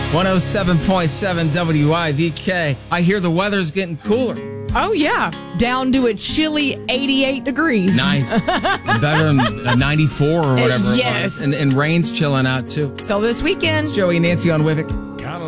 107.7 WIVK. I hear the weather's getting cooler. Oh, yeah. Down to a chilly 88 degrees. Nice. Better than a 94 or whatever Yes. it was. And rain's chilling out, too. Till this weekend. It's Joey and Nancy on Wivik.